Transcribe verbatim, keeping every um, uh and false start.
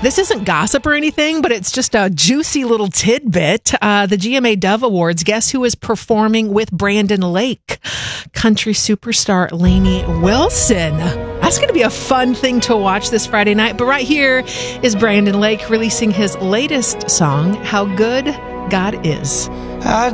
This isn't gossip or anything, but it's just a juicy little tidbit. Uh, the G M A Dove Awards, guess who is performing with Brandon Lake? Country superstar Lainey Wilson. That's going to be a fun thing to watch this Friday night. But right here is Brandon Lake releasing his latest song, How Good God Is. I